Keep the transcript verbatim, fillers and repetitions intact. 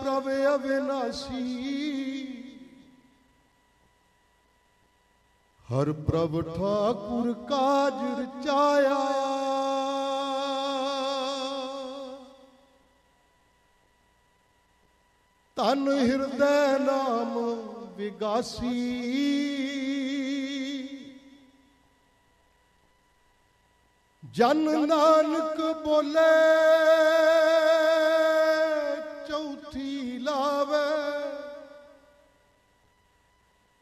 ਪ੍ਰਭ ਅਵਿਨਾਸ਼ੀ। ਹਰ ਪ੍ਰਭ ਠਾਕੁਰ ਕਾਜ ਰਚਾਇਆ, ਧਨ ਹਿਰਦੈ ਨਾਮ ਵਿਗਾਸੀ। ਜਨ ਨਾਨਕ ਬੋਲੇ ਚੌਥੀ ਲਾਵੇ,